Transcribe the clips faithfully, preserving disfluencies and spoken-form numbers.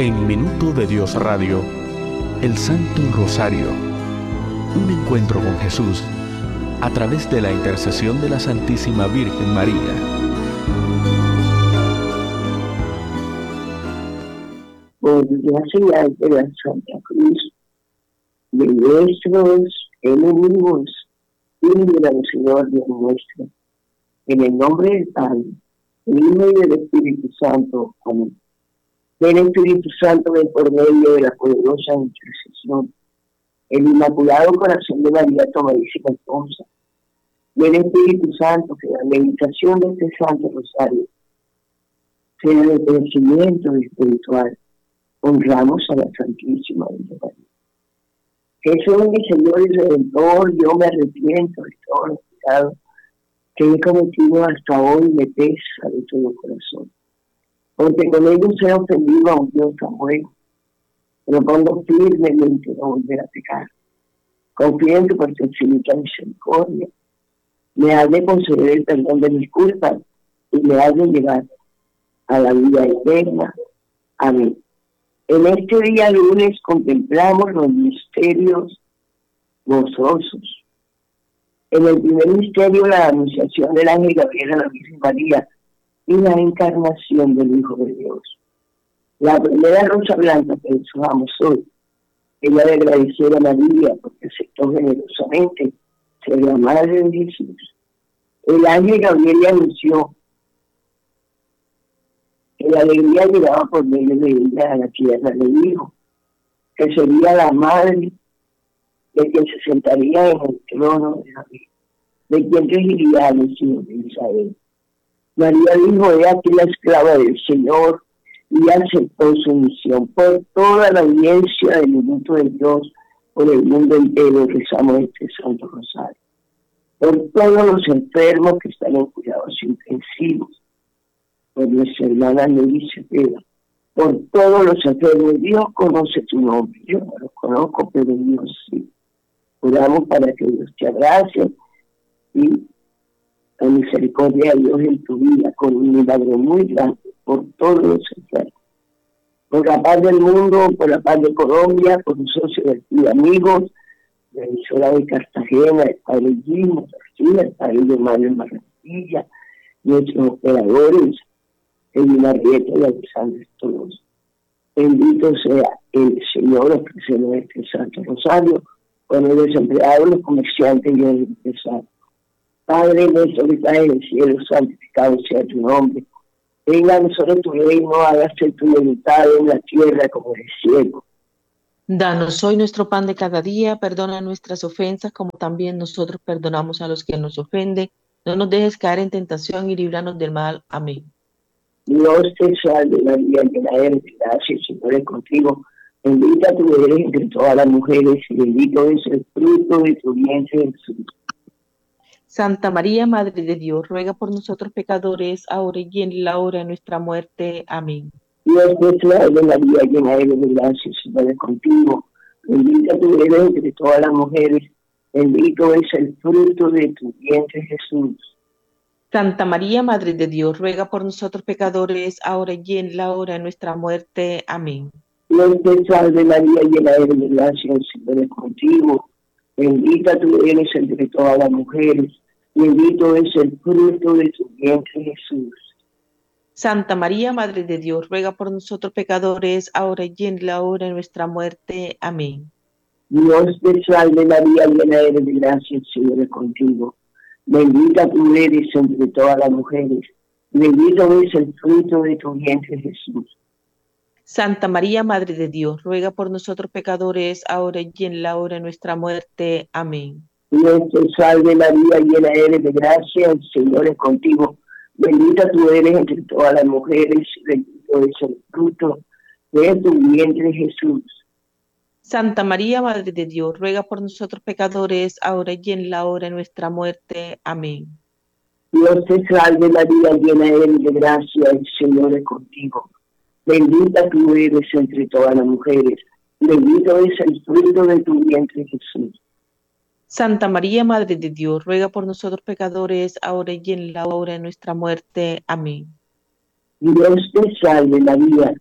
En Minuto de Dios Radio, el Santo Rosario, un encuentro con Jesús a través de la intercesión de la Santísima Virgen María. Por la señal de la Santa Cruz de nuestros enemigos, líbranos, Señor Dios nuestro, en el nombre del Padre, del Hijo y del Espíritu Santo. Amén. Ven, Espíritu Santo, ven por medio de la poderosa intercesión, el Inmaculado Corazón de María Tomadísima Esposa. Ven, Espíritu Santo, que la meditación de este Santo Rosario sea de crecimiento espiritual. Honramos a la Santísima Virgen María. Jesús, mi Señor y Redentor, yo me arrepiento de todos los pecados que he cometido hasta hoy, me pesa de todo corazón. Porque con ellos he ofendido a un Dios tan bueno, propongo firmemente no volver a pecar. Confío en tu perfecta misericordia. Me has de conceder el perdón de mis culpas y me has de llevar a la vida eterna. Amén. En este día lunes contemplamos los misterios gozosos. En el primer misterio, la anunciación del ángel Gabriel a la Virgen María y la encarnación del Hijo de Dios. La primera rosa blanca que deshojamos hoy es la de agradecer a María porque aceptó generosamente ser la madre de Jesús. El ángel Gabriel le anunció que la alegría llegaba por medio de ella a la tierra del Hijo, que sería la madre de quien se sentaría en el trono de David, de quien regiría a los hijos de Israel. María dijo: he aquí la esclava del Señor, y aceptó su misión. Por toda la audiencia del Minuto de Dios, por el mundo entero, rezamos este Santo Rosario. Por todos los enfermos que están en cuidados intensivos, por nuestra hermana Nelly Cepeda, por todos los enfermos. Dios conoce tu nombre, yo no lo conozco, pero Dios sí. Oramos para que Dios te abrace y la misericordia de Dios en tu vida, con un milagro muy grande por todos los enfermos. Por la paz del mundo, por la paz de Colombia, por los socios y amigos, la emisora de Cartagena, el Padre Gino García, el Padre de Mario Martilla, nuestros operadores, el Marieta y Alexander, todos. Bendito sea el Señor, ofrecemos este Santo Rosario, con los desempleados, los comerciantes y los empresarios. Padre nuestro que estás en el cielo, santificado sea tu nombre. Venga a nosotros tu reino, hágase tu voluntad en la tierra como en el cielo. Danos hoy nuestro pan de cada día, perdona nuestras ofensas como también nosotros perdonamos a los que nos ofenden. No nos dejes caer en tentación y líbranos del mal. Amén. Dios te salve María, llena eres de gracia, el Señor es contigo. Bendita tú eres entre todas las mujeres y bendito es el fruto de tu vientre, Jesús. Santa María, Madre de Dios, ruega por nosotros pecadores, ahora y en la hora de nuestra muerte. Amén. Dios te salve María, llena eres de gracia, el Señor es contigo. Bendita tú eres entre todas las mujeres, bendito es el fruto de tu vientre, Jesús. Santa María, Madre de Dios, ruega por nosotros pecadores, ahora y en la hora de nuestra muerte. Amén. Dios te salve María, llena eres de gracia, el Señor es contigo. Bendita tú eres entre todas las mujeres, bendito es el fruto de tu vientre, Jesús. Santa María, Madre de Dios, ruega por nosotros pecadores, ahora y en la hora de nuestra muerte. Amén. Dios te salve María, llena eres de gracia, el Señor es contigo. Bendita tú eres entre todas las mujeres, bendito es el fruto de tu vientre, Jesús. Santa María, Madre de Dios, ruega por nosotros pecadores, ahora y en la hora de nuestra muerte. Amén. Dios te salve María, llena eres de gracia, el Señor es contigo. Bendita tú eres entre todas las mujeres, bendito es el fruto de tu vientre, Jesús. Santa María, Madre de Dios, ruega por nosotros pecadores, ahora y en la hora de nuestra muerte. Amén. Dios te salve María, llena eres de gracia, el Señor es contigo. Bendita tú eres entre todas las mujeres, bendito es el fruto de tu vientre, Jesús. Santa María, Madre de Dios, ruega por nosotros pecadores, ahora y en la hora de nuestra muerte. Amén. Dios te salve María,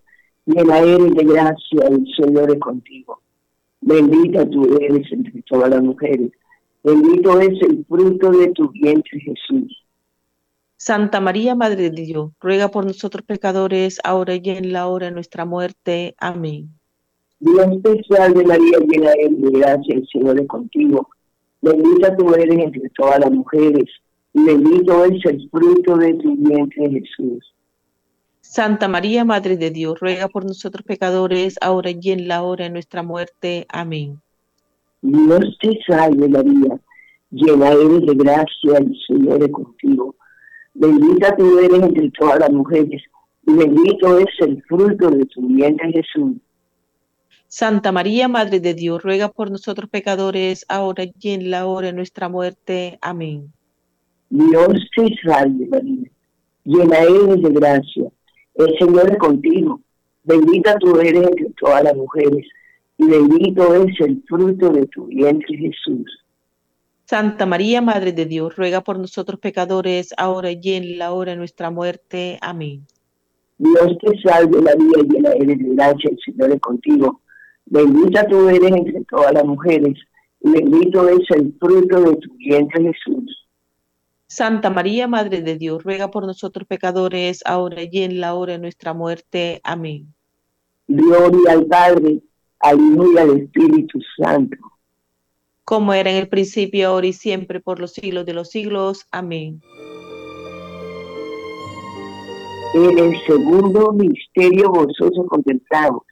llena eres de gracia, el Señor es contigo. Bendita tú eres entre todas las mujeres. Bendito es el fruto de tu vientre, Jesús. Santa María, Madre de Dios, ruega por nosotros pecadores, ahora y en la hora de nuestra muerte. Amén. Dios te salve María, llena eres de gracia, el Señor es contigo. Bendita tú eres entre todas las mujeres, y bendito es el fruto de tu vientre, Jesús. Santa María, Madre de Dios, ruega por nosotros pecadores, ahora y en la hora de nuestra muerte. Amén. Dios te salve María, llena eres de gracia, el Señor es contigo. Bendita tú eres entre todas las mujeres, y bendito es el fruto de tu vientre, Jesús. Santa María, Madre de Dios, ruega por nosotros pecadores, ahora y en la hora de nuestra muerte. Amén. Dios te salve María, llena eres de gracia, el Señor es contigo. Bendita tú eres entre todas las mujeres, y bendito es el fruto de tu vientre, Jesús. Santa María, Madre de Dios, ruega por nosotros pecadores, ahora y en la hora de nuestra muerte. Amén. Dios te salve María, llena eres de gracia, el Señor es contigo. Bendita tú eres entre todas las mujeres, y bendito es el fruto de tu vientre, Jesús. Santa María, Madre de Dios, ruega por nosotros pecadores, ahora y en la hora de nuestra muerte. Amén. Gloria al Padre, al Hijo y al Espíritu Santo. Como era en el principio, ahora y siempre, por los siglos de los siglos. Amén. En el segundo misterio gozoso contemplamos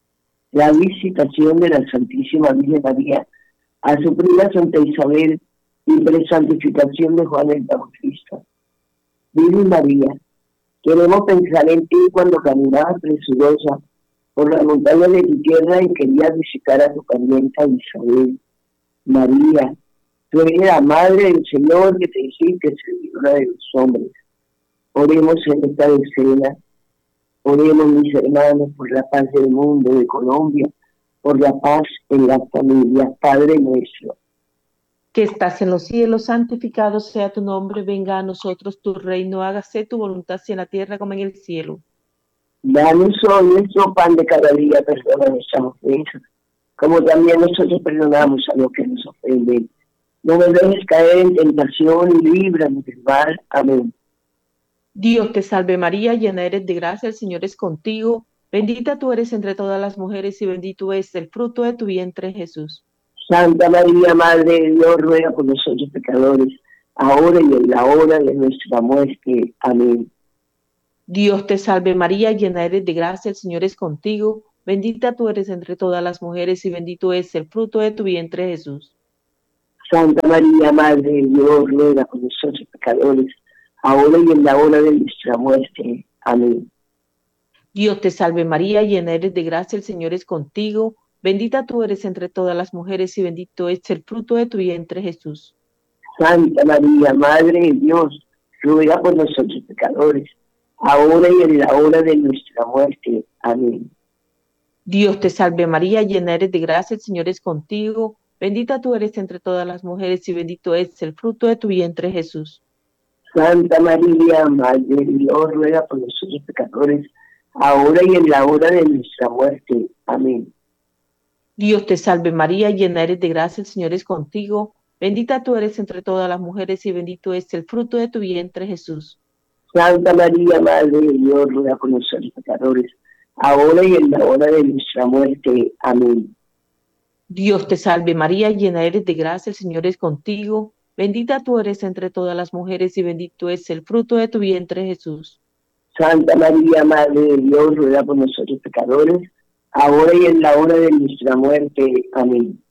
la visitación de la Santísima Virgen María a su prima Santa Isabel y presantificación de Juan el Bautista. Virgen María, queremos pensar en ti cuando caminabas presurosa por la montaña de tu tierra y querías visitar a tu parienta Isabel. María, tú eres la Madre del Señor que te hiciste servidora de los hombres. Oremos en esta escena, oremos mis hermanos por la paz del mundo, de Colombia, por la paz en la familia. Padre nuestro, que estás en los cielos, santificado sea tu nombre, venga a nosotros tu reino, hágase tu voluntad así en la tierra como en el cielo. danos hoy nuestro pan de cada día, perdona nuestras ofensas, como también nosotros perdonamos a los que nos ofenden. No nos dejes caer en tentación y líbranos del mal. Amén. Dios te salve María, llena eres de gracia, el Señor es contigo. Bendita tú eres entre todas las mujeres y bendito es el fruto de tu vientre, Jesús. Santa María, Madre de Dios, ruega por nosotros pecadores, ahora y en la hora de nuestra muerte. Amén. Dios te salve María, llena eres de gracia, el Señor es contigo. Bendita tú eres entre todas las mujeres y bendito es el fruto de tu vientre, Jesús. Santa María, Madre de Dios, ruega por nosotros pecadores, ahora y en la hora de nuestra muerte. Amén. Dios te salve María, llena eres de gracia, el Señor es contigo. Bendita tú eres entre todas las mujeres y bendito es el fruto de tu vientre, Jesús. Santa María, Madre de Dios, ruega por nosotros pecadores, ahora y en la hora de nuestra muerte. Amén. Dios te salve María, llena eres de gracia, el Señor es contigo. Bendita tú eres entre todas las mujeres y bendito es el fruto de tu vientre, Jesús. Santa María, Madre de Dios, ruega por nosotros pecadores, ahora y en la hora de nuestra muerte. Amén. Dios te salve María, llena eres de gracia, el Señor es contigo. Bendita tú eres entre todas las mujeres y bendito es el fruto de tu vientre, Jesús. Santa María, Madre de Dios, ruega por nosotros pecadores, ahora y en la hora de nuestra muerte. Amén. Dios te salve María, llena eres de gracia, el Señor es contigo. Bendita tú eres entre todas las mujeres y bendito es el fruto de tu vientre, Jesús. Santa María, Madre de Dios, ruega por nosotros pecadores, ahora y en la hora de nuestra muerte. Amén.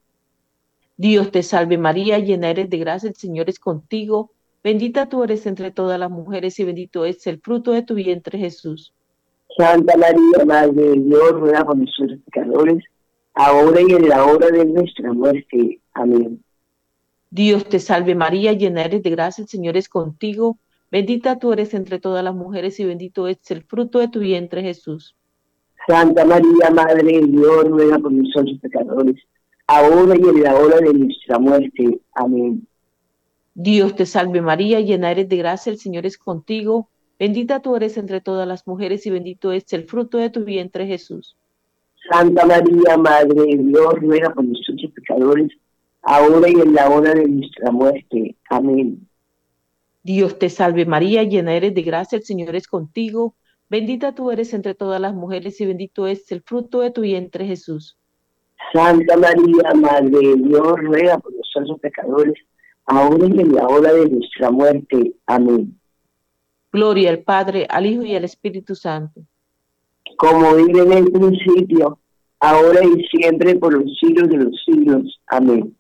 Dios te salve María, llena eres de gracia, el Señor es contigo. Bendita tú eres entre todas las mujeres y bendito es el fruto de tu vientre, Jesús. Santa María, Madre de Dios, ruega por nosotros pecadores, ahora y en la hora de nuestra muerte. Amén. Dios te salve María, llena eres de gracia, el Señor es contigo. Bendita tú eres entre todas las mujeres y bendito es el fruto de tu vientre, Jesús. Santa María, Madre de Dios, ruega por nosotros pecadores, ahora y en la hora de nuestra muerte. Amén. Dios te salve María, llena eres de gracia, el Señor es contigo. Bendita tú eres entre todas las mujeres y bendito es el fruto de tu vientre, Jesús. Santa María, Madre de Dios, ruega por nosotros pecadores, ahora y en la hora de nuestra muerte. Amén. Dios te salve María, llena eres de gracia, el Señor es contigo. Bendita tú eres entre todas las mujeres y bendito es el fruto de tu vientre, Jesús. Santa María, Madre de Dios, ruega por nosotros pecadores, ahora y en la hora de nuestra muerte. Amén. Gloria al Padre, al Hijo y al Espíritu Santo. Como vive en el principio, ahora y siempre, por los siglos de los siglos. Amén.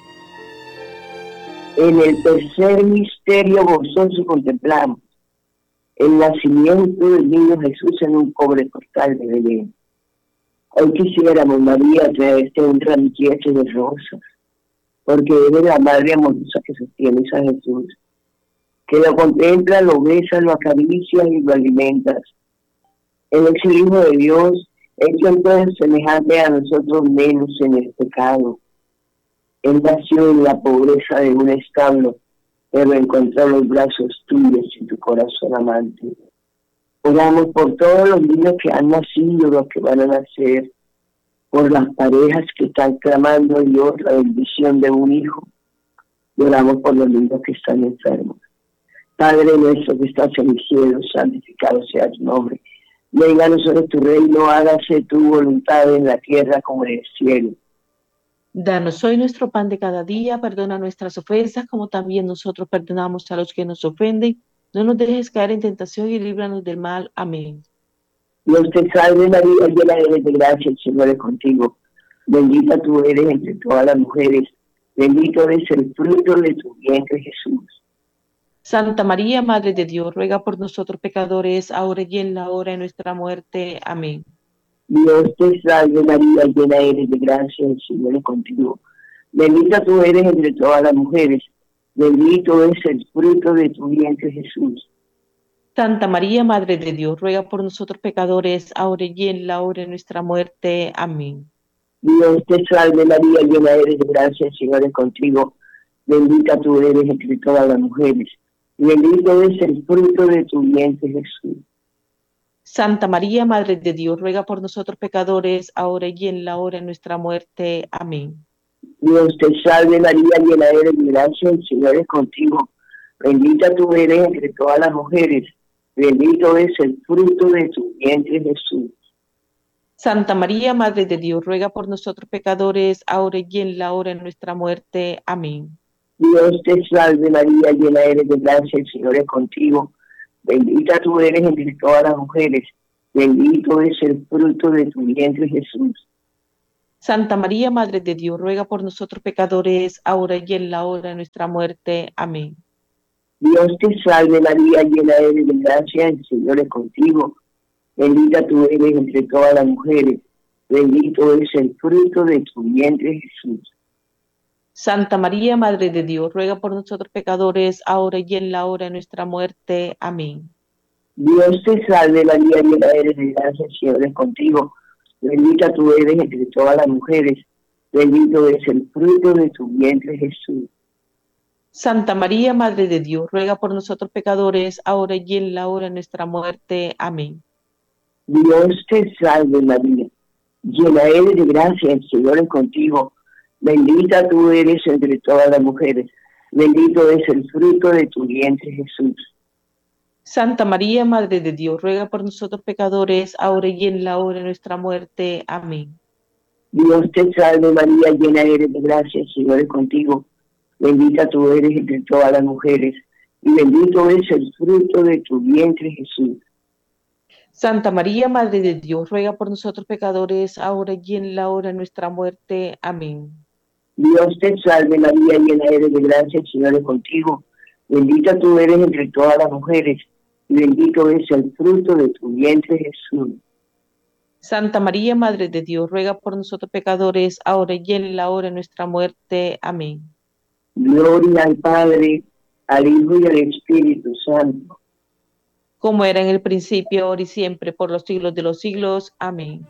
En el tercer misterio gozoso contemplamos el nacimiento del niño Jesús en un pobre portal de Belén. Hoy quisiéramos, María, traerte un ramillete de rosas, porque eres la madre amorosa que sostienes a Jesús, que lo contempla, lo besa, lo acaricia y lo alimentas. Él es el Hijo de Dios, hecho entonces semejante a nosotros menos en el pecado. Él nació en la pobreza de un establo, pero encontró los brazos tuyos y tu corazón amante. Oramos por todos los niños que han nacido, los que van a nacer, por las parejas que están clamando a Dios la bendición de un hijo. Y oramos por los niños que están enfermos. Padre nuestro que estás en el cielo, santificado sea tu nombre. Venga a nosotros tu reino, hágase tu voluntad en la tierra como en el cielo. Danos hoy nuestro pan de cada día, perdona nuestras ofensas como también nosotros perdonamos a los que nos ofenden. No nos dejes caer en tentación y líbranos del mal. Amén. Dios te salve María, llena eres de gracia, el Señor es contigo. Bendita tú eres entre todas las mujeres, bendito es el fruto de tu vientre Jesús. Santa María, Madre de Dios, ruega por nosotros pecadores, ahora y en la hora de nuestra muerte. Amén. Dios te salve María, llena eres de gracia, el Señor es contigo. Bendita tú eres entre todas las mujeres, bendito es el fruto de tu vientre Jesús. Santa María, Madre de Dios, ruega por nosotros pecadores, ahora y en la hora de nuestra muerte. Amén. Dios te salve María, llena eres de gracia, el Señor es contigo. Bendita tú eres entre todas las mujeres, y bendito es el fruto de tu vientre Jesús. Santa María, Madre de Dios, ruega por nosotros pecadores, ahora y en la hora de nuestra muerte. Amén. Dios te salve María, llena eres de gracia, el Señor es contigo. Bendita tú eres entre todas las mujeres, bendito es el fruto de tu vientre Jesús. Santa María, Madre de Dios, ruega por nosotros pecadores, ahora y en la hora de nuestra muerte. Amén. Dios te salve María, llena eres de gracia, el Señor es contigo. Bendita tú eres entre todas las mujeres, bendito es el fruto de tu vientre Jesús. Santa María, Madre de Dios, ruega por nosotros pecadores, ahora y en la hora de nuestra muerte. Amén. Dios te salve María, llena eres de gracia, el Señor es contigo. Bendita tú eres entre todas las mujeres, bendito es el fruto de tu vientre Jesús. Santa María, Madre de Dios, ruega por nosotros pecadores, ahora y en la hora de nuestra muerte. Amén. Dios te salve María, llena eres de gracia, el Señor es contigo. Bendita tú eres entre todas las mujeres, bendito es el fruto de tu vientre Jesús. Santa María, Madre de Dios, ruega por nosotros pecadores, ahora y en la hora de nuestra muerte. Amén. Dios te salve María, llena eres de gracia, el Señor es contigo. Bendita tú eres entre todas las mujeres, bendito es el fruto de tu vientre Jesús. Santa María, Madre de Dios, ruega por nosotros pecadores, ahora y en la hora de nuestra muerte. Amén. Dios te salve María, llena eres de gracia, el Señor es contigo. Bendita tú eres entre todas las mujeres, y bendito es el fruto de tu vientre Jesús. Santa María, Madre de Dios, ruega por nosotros pecadores, ahora y en la hora de nuestra muerte. Amén. Dios te salve María, llena eres de gracia, el Señor es contigo. Bendita tú eres entre todas las mujeres, y bendito es el fruto de tu vientre Jesús. Santa María, Madre de Dios, ruega por nosotros pecadores, ahora y en la hora de nuestra muerte. Amén. Gloria al Padre, al Hijo y al Espíritu Santo. Como era en el principio, ahora y siempre, por los siglos de los siglos. Amén.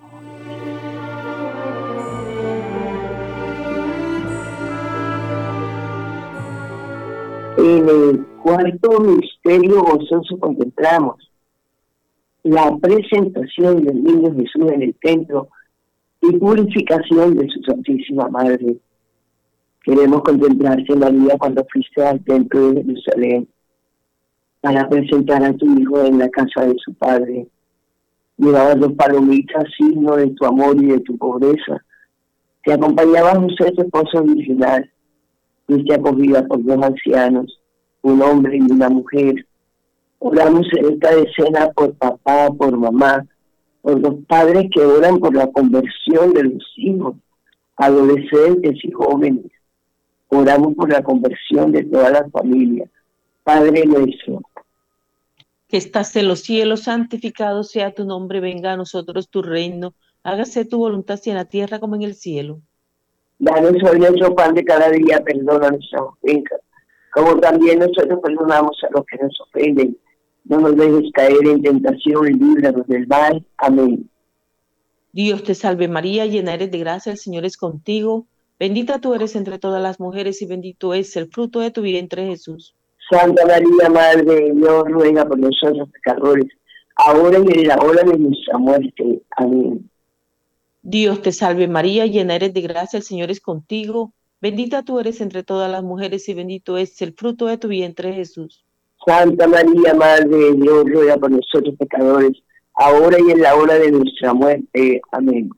En el Cuarto misterio gozoso contemplamos la presentación del niño Jesús en el templo y purificación de su Santísima Madre. Queremos contemplarte, María, cuando fuiste al templo de Jerusalén para presentar a tu hijo en la casa de su padre. Llevabas dos palomitas, signo de tu amor y de tu pobreza. Te acompañaba José, tu esposo virginal. Fuiste acogida por dos ancianos, un hombre y una mujer. Oramos en esta escena por papá, por mamá, por los padres que oran por la conversión de los hijos, adolescentes y jóvenes. Oramos por la conversión de toda la familia. Padre nuestro, que estás en los cielos, santificado sea tu nombre, venga a nosotros tu reino, hágase tu voluntad así en la tierra como en el cielo. danos hoy nuestro pan de cada día, perdona nuestras ofensas, como también nosotros perdonamos a los que nos ofenden. No nos dejes caer en tentación y líbranos del mal. Amén. Dios te salve María, llena eres de gracia, el Señor es contigo. Bendita tú eres entre todas las mujeres y bendito es el fruto de tu vientre, Jesús. Santa María, Madre de Dios, ruega por nosotros pecadores, ahora y en la hora de nuestra muerte. Amén. Dios te salve María, llena eres de gracia, el Señor es contigo. Bendita tú eres entre todas las mujeres y bendito es el fruto de tu vientre, Jesús. Santa María, Madre de Dios, ruega por nosotros pecadores, ahora y en la hora de nuestra muerte. Amén.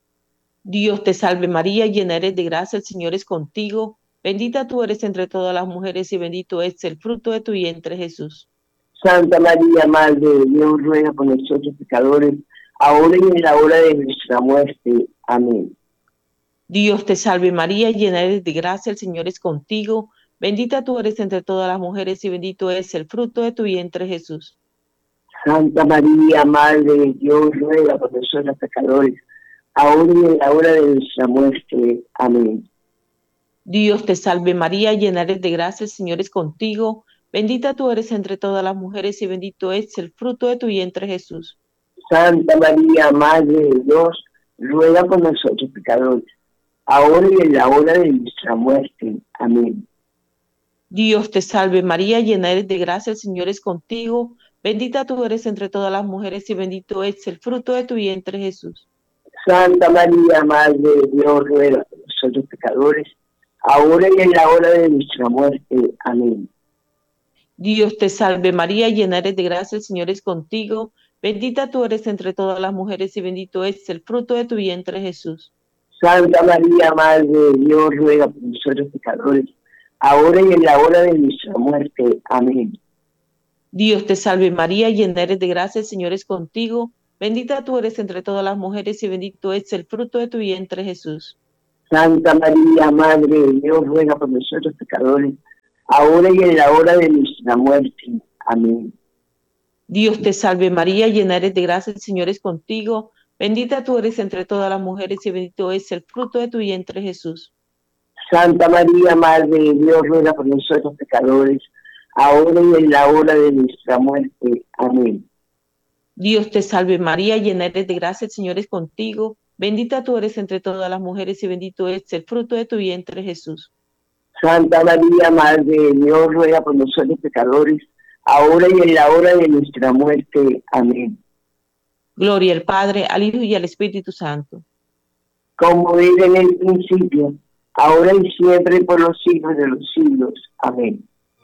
Dios te salve María, llena eres de gracia, el Señor es contigo. Bendita tú eres entre todas las mujeres y bendito es el fruto de tu vientre, Jesús. Santa María, Madre de Dios, ruega por nosotros pecadores, ahora y en la hora de nuestra muerte. Amén. Dios te salve María, llena eres de gracia, el Señor es contigo. Bendita tú eres entre todas las mujeres y bendito es el fruto de tu vientre, Jesús. Santa María, Madre de Dios, ruega por nosotros pecadores, ahora y en la hora de nuestra muerte. Amén. Dios te salve María, llena eres de gracia, el Señor es contigo. Bendita tú eres entre todas las mujeres y bendito es el fruto de tu vientre, Jesús. Santa María, Madre de Dios, ruega por nosotros pecadores, ahora y en la hora de nuestra muerte. Amén. Dios te salve María, llena eres de gracia, el Señor es contigo. Bendita tú eres entre todas las mujeres y bendito es el fruto de tu vientre, Jesús. Santa María, Madre de Dios, ruega por nosotros pecadores, ahora y en la hora de nuestra muerte. Amén. Dios te salve María, llena eres de gracia, el Señor es contigo. Bendita tú eres entre todas las mujeres y bendito es el fruto de tu vientre, Jesús. Santa María, Madre de Dios, ruega por nosotros pecadores, ahora y en la hora de nuestra muerte. Amén. Dios te salve María, llena eres de gracia, el Señor es contigo. Bendita tú eres entre todas las mujeres y bendito es el fruto de tu vientre, Jesús. Santa María, Madre de Dios, ruega por nosotros pecadores, ahora y en la hora de nuestra muerte. Amén. Dios te salve María, llena eres de gracia, el Señor es contigo. Bendita tú eres entre todas las mujeres y bendito es el fruto de tu vientre, Jesús. Santa María, Madre de Dios, ruega por nosotros pecadores, ahora y en la hora de nuestra muerte. Amén. Dios te salve María, llena eres de gracia, el Señor es contigo. Bendita tú eres entre todas las mujeres y bendito es el fruto de tu vientre, Jesús. Santa María, Madre de Dios, ruega por nosotros pecadores, ahora y en la hora de nuestra muerte. Amén. Gloria al Padre, al Hijo y al Espíritu Santo. Como era en el principio, ahora y siempre, por los siglos de los siglos. Amén.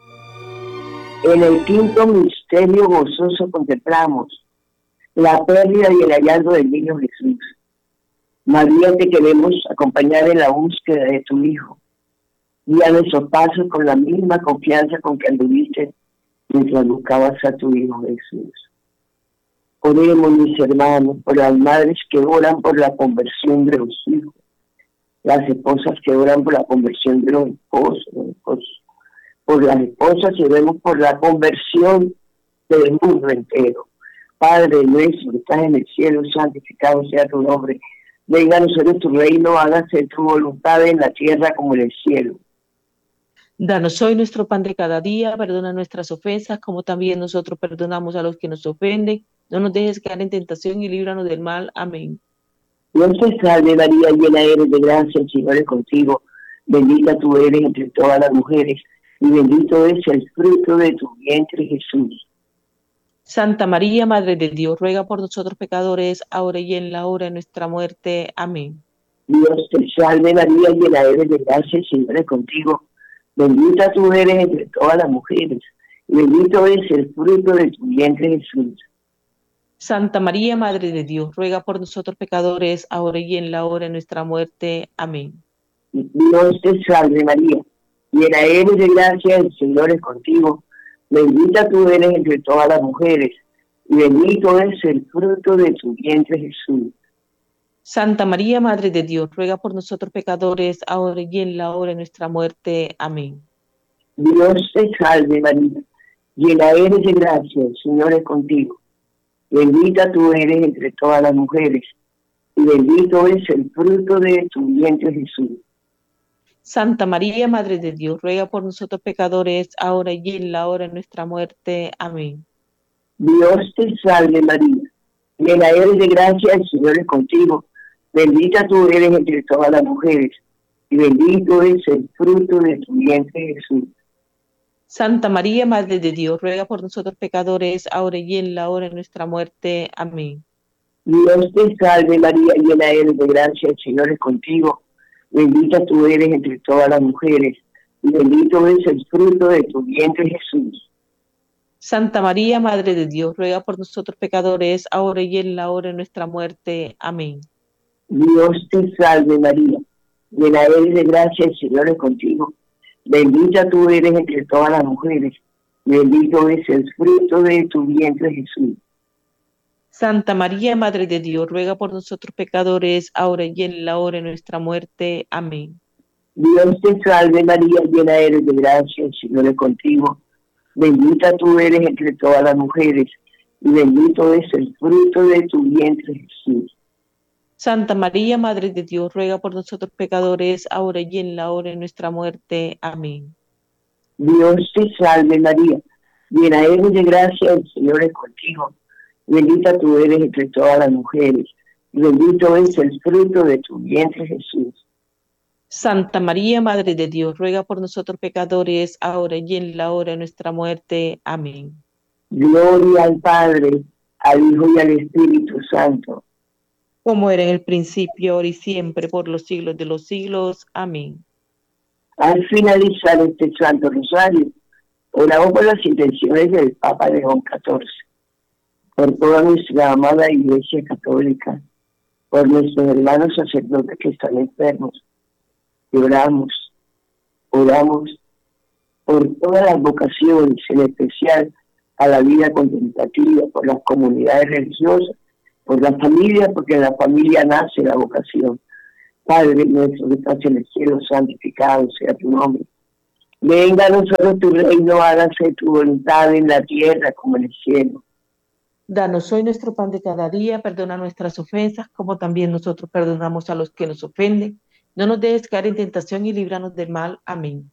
En el quinto misterio gozoso contemplamos la pérdida y el hallazgo del niño Jesús. María, te queremos acompañar en la búsqueda de tu Hijo. Guía nuestros pasos con la misma confianza con que anduviste mientras buscabas a tu Hijo Jesús. Oremos, mis hermanos, por las madres que oran por la conversión de los hijos, las esposas que oran por la conversión de los esposos, los esposos. Por las esposas y oremos por la conversión del mundo entero. Padre nuestro que estás en el cielo, santificado sea tu nombre. Venga a nosotros tu reino, hágase tu voluntad en la tierra como en el cielo. Danos hoy nuestro pan de cada día, perdona nuestras ofensas, como también nosotros perdonamos a los que nos ofenden. No nos dejes caer en tentación y líbranos del mal. Amén. Dios te salve María, llena eres de gracia, el Señor es contigo. Bendita tú eres entre todas las mujeres, y bendito es el fruto de tu vientre, Jesús. Santa María, Madre de Dios, ruega por nosotros pecadores, ahora y en la hora de nuestra muerte. Amén. Dios te salve María, llena eres de gracia, el Señor es contigo. Bendita tú eres entre todas las mujeres, y bendito es el fruto de tu vientre, Jesús. Santa María, Madre de Dios, ruega por nosotros pecadores, ahora y en la hora de nuestra muerte. Amén. Dios te salve María, llena eres de gracia, el Señor es contigo. Bendita tú eres entre todas las mujeres, y bendito es el fruto de tu vientre, Jesús. Santa María, Madre de Dios, ruega por nosotros pecadores, ahora y en la hora de nuestra muerte. Amén. Dios te salve María, llena eres de gracia, el Señor es contigo. Bendita tú eres entre todas las mujeres, y bendito es el fruto de tu vientre, Jesús. Santa María, Madre de Dios, ruega por nosotros pecadores, ahora y en la hora de nuestra muerte. Amén. Dios te salve María, llena eres de gracia, el Señor es contigo. Bendita tú eres entre todas las mujeres, y bendito es el fruto de tu vientre, Jesús. Santa María, Madre de Dios, ruega por nosotros pecadores, ahora y en la hora de nuestra muerte. Amén. Dios te salve María, llena eres de gracia, el Señor es contigo. Bendita tú eres entre todas las mujeres, y bendito es el fruto de tu vientre, Jesús. Santa María, Madre de Dios, ruega por nosotros pecadores, ahora y en la hora de nuestra muerte. Amén. Dios te salve María, llena eres de gracia, el Señor es contigo. Bendita tú eres entre todas las mujeres, y bendito es el fruto de tu vientre, Jesús. Santa María, Madre de Dios, ruega por nosotros pecadores, ahora y en la hora de nuestra muerte. Amén. Dios te salve María, llena eres de gracia, el Señor es contigo. Bendita tú eres entre todas las mujeres, y bendito es el fruto de tu vientre, Jesús. Santa María, Madre de Dios, ruega por nosotros pecadores, ahora y en la hora de nuestra muerte. Amén. Dios te salve María, llena eres de gracia, el Señor es contigo. Bendita tú eres entre todas las mujeres, y bendito es el fruto de tu vientre, Jesús. Santa María, Madre de Dios, ruega por nosotros pecadores, ahora y en la hora de nuestra muerte. Amén. Gloria al Padre, al Hijo y al Espíritu Santo. Como era en el principio, ahora y siempre, por los siglos de los siglos. Amén. Al finalizar este Santo Rosario, oramos por las intenciones del Papa León catorce, por toda nuestra amada Iglesia Católica, por nuestros hermanos sacerdotes que están enfermos. Y oramos, oramos por todas las vocaciones, en especial a la vida contemplativa, por las comunidades religiosas, por la familia, porque en la familia nace la vocación. Padre nuestro que estás en el cielo, santificado sea tu nombre. Venga a nosotros tu reino, hágase tu voluntad en la tierra como en el cielo. Danos hoy nuestro pan de cada día, perdona nuestras ofensas, como también nosotros perdonamos a los que nos ofenden. No nos dejes caer en tentación y líbranos del mal. Amén.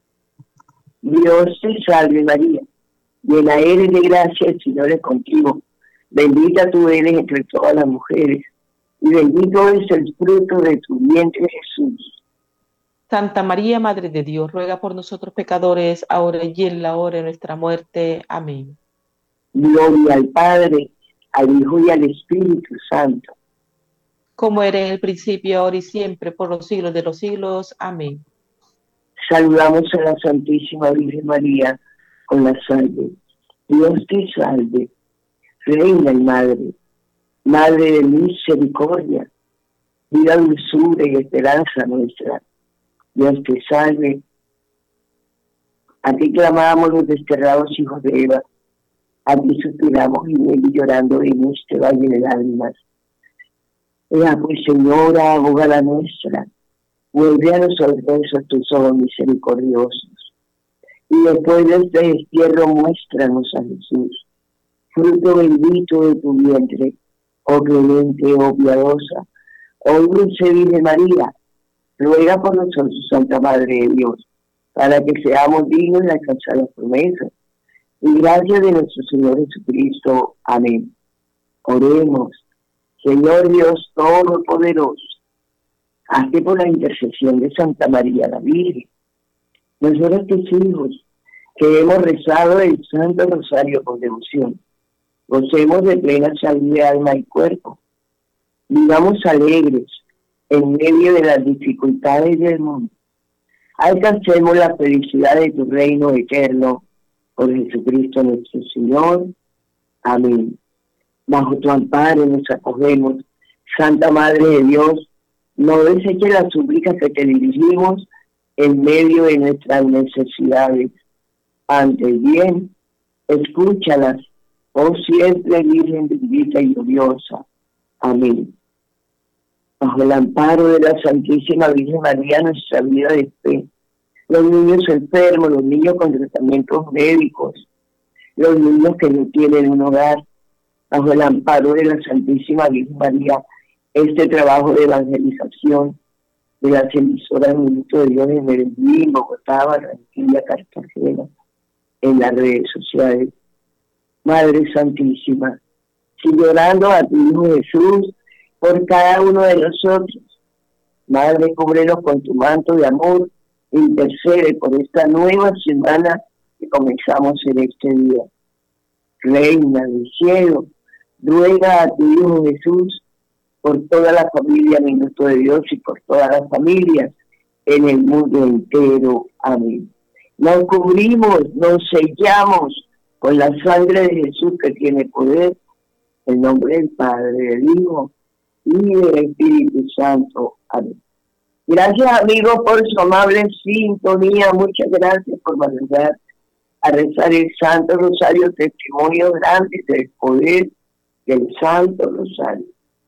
Dios te salve María, llena eres de gracia, el Señor es contigo. Bendita tú eres entre todas las mujeres, y bendito es el fruto de tu vientre, Jesús. Santa María, Madre de Dios, ruega por nosotros pecadores, ahora y en la hora de nuestra muerte. Amén. Gloria al Padre, al Hijo y al Espíritu Santo. Como era en el principio, ahora y siempre, por los siglos de los siglos. Amén. Saludamos a la Santísima Virgen María con la salve. Dios te salve, Reina y Madre, Madre de misericordia, vida, dulzura y esperanza nuestra. Dios te salve. A ti clamamos los desterrados hijos de Eva, a ti suspiramos y llorando en este valle de lágrimas. Ea pues, Señora, abogada nuestra, vuelve a nosotros tus ojos misericordiosos, y después de este destierro muéstranos a Jesús, fruto bendito de tu vientre, oh clemente, oh piadosa, oh dulce Virgen María, ruega por nosotros, Santa Madre de Dios, para que seamos dignos de alcanzar las promesas, y gracias de nuestro Señor Jesucristo. Amén. Oremos. Señor Dios Todopoderoso, hazte por la intercesión de Santa María la Virgen, nosotros tus hijos, que hemos rezado el Santo Rosario con devoción, gocemos de plena salud de alma y cuerpo, vivamos alegres en medio de las dificultades del mundo, alcancemos la felicidad de tu reino eterno, por Jesucristo nuestro Señor. Amén. Bajo tu amparo nos acogemos, Santa Madre de Dios, no deseches las súplicas que te dirigimos en medio de nuestras necesidades. Antes bien, escúchalas, oh siempre Virgen bendita y gloriosa. Amén. Bajo el amparo de la Santísima Virgen María, nuestra vida de fe, los niños enfermos, los niños con tratamientos médicos, los niños que no tienen un hogar, bajo el amparo de la Santísima Virgen María, este trabajo de evangelización de las emisoras Minuto de Dios en Medellín, Bogotá, Barranquilla, Cartagena, en las redes sociales. Madre Santísima, sigue orando a tu Hijo Jesús por cada uno de nosotros. Madre, cúbrenos con tu manto de amor, intercede por esta nueva semana que comenzamos en este día. Reina del cielo, ruega a tu Hijo Jesús por toda la familia Minuto de Dios y por todas las familias en el mundo entero. Amén. Nos cubrimos, nos sellamos con la sangre de Jesús que tiene poder, en nombre del Padre, del Hijo y del Espíritu Santo. Amén. Gracias, amigos, por su amable sintonía. Muchas gracias por madrugar a rezar el Santo Rosario, testimonio grande del poder del Santo Rosario.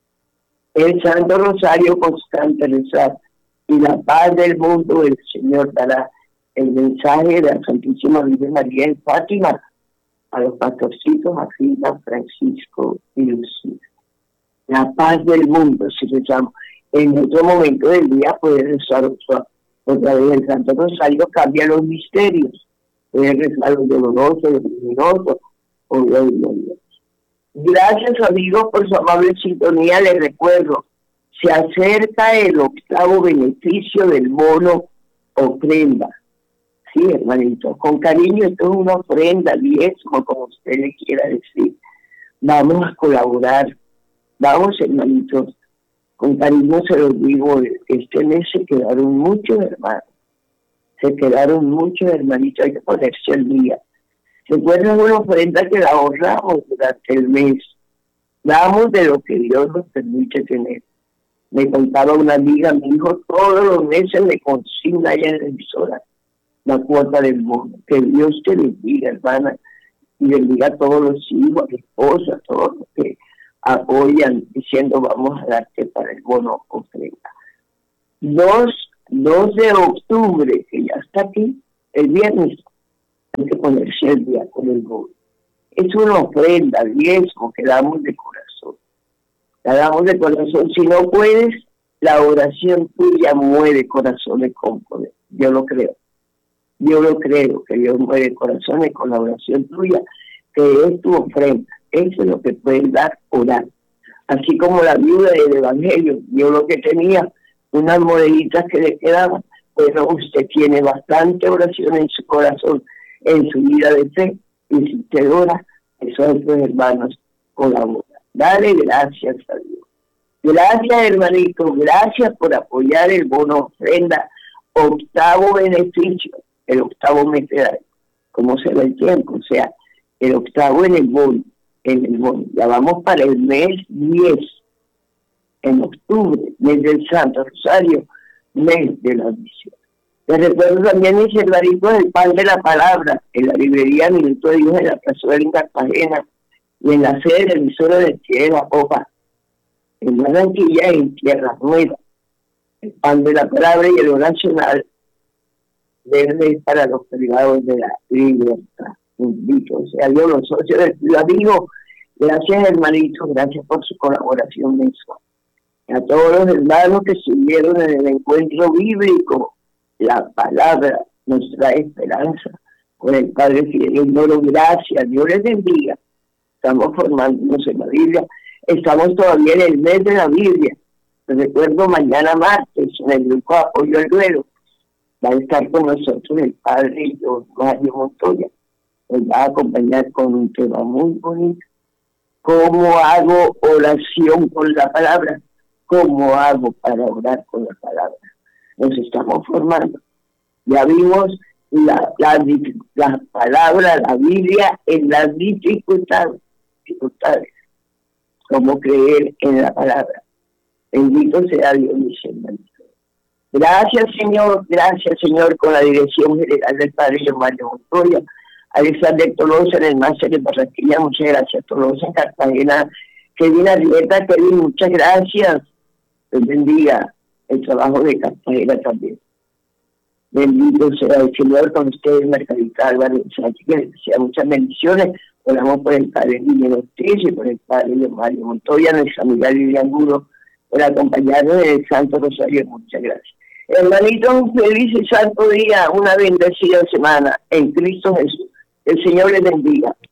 El Santo Rosario constante rezar y la paz del mundo el Señor dará. El mensaje de la Santísima Virgen María en Fátima a los pastorcitos Agita, Francisco y Lucía. La paz del mundo, si rezamos. En otro momento del día puede rezar otra, otra vez el Santo Rosario, cambia los misterios. Puede rezar los dolorosos, los luminosos o los gloriosos. Gracias, amigos, por su amable sintonía. Les recuerdo, se acerca el octavo beneficio del bono ofrenda. Sí, hermanito, con cariño, esto es una ofrenda, diezmo, como usted le quiera decir. Vamos a colaborar. Vamos, hermanitos, con cariño se los digo, este mes se quedaron muchos hermanos. Se quedaron muchos hermanitos, hay que ponerse al día. ¿Se acuerdan una ofrenda que la ahorramos durante el mes? Damos de lo que Dios nos permite tener. Me contaba una amiga, mi hijo todos los meses me consigna allá en la emisora la cuota del bono. Que Dios te bendiga, hermana, y bendiga a todos los hijos, a mi esposa, a todos los que apoyan diciendo vamos a darte para el bono ofrenda. dos de octubre, que ya está aquí, el viernes, hay que ponerse el día con el bono. Es una ofrenda, diezmo que damos de corazón. La damos de corazón. Si no puedes, la oración tuya mueve corazones con poder. Yo lo creo. Yo lo creo, que Dios mueve corazones con la oración tuya, que es tu ofrenda. Eso es lo que pueden dar, orar. Así como la viuda del Evangelio, yo lo que tenía, unas moneditas que le quedaban, pero usted tiene bastante oración en su corazón, en su vida de fe, y si usted ora, esos otros hermanos colaboran. Dale gracias a Dios. Gracias, hermanito, gracias por apoyar el bono ofrenda, octavo beneficio, el octavo mes de año, como se ve el tiempo, o sea, el octavo en el bono, en el bono. Ya vamos para el mes diez, en octubre, mes del Santo Rosario, mes de la misión. Les recuerdo también mis hermanitos del Pan de la Palabra, en la librería Minuto de Dios en la Plazuela en Cartagena, y en la sede de la emisora de Tierra Popa, en Barranquilla y en Tierra Nueva. El Pan de la Palabra y el oracional verde para los privados de la libertad. Bendito sea Dios, los socios del Club. Gracias, hermanitos, gracias por su colaboración mensual. A todos los hermanos que siguieron en el encuentro bíblico, la palabra nos trae esperanza. Con el Padre Fidel y Loro, gracias, Dios les bendiga. Estamos formándonos en la Biblia. Estamos todavía en el mes de la Biblia. Les recuerdo mañana martes en el grupo de apoyo al duelo. Va a estar con nosotros el padre John Mario Montoya. Nos va a acompañar con un tema muy bonito. ¿Cómo hago oración con la palabra? ¿Cómo hago para orar con la palabra? Nos estamos formando. Ya vimos la, la, la palabra, la Biblia en las dificultades. dificultades. Cómo creer en la palabra. Bendito sea Dios, mis hermanos. Gracias, Señor. Gracias, Señor, con la dirección general del Padre Mario Montoya. Alexander Tolosa en el máster de Barranquilla. Muchas gracias, Tolosa en Cartagena. Kevin Arrieta, Kevin, muchas gracias. Dios bendiga el trabajo de Cartagena también. Bendito sea el Señor con ustedes, Margarita Álvarez Sánchez, que les desea muchas bendiciones. Oramos por el Padre Guillermo Ortiz y por el Padre Mario Montoya, nuestra amiga Lilian Duro, por acompañarnos en el Santo Rosario. Muchas gracias. Hermanitos, un feliz y santo día, una bendecida semana en Cristo Jesús. El Señor les bendiga.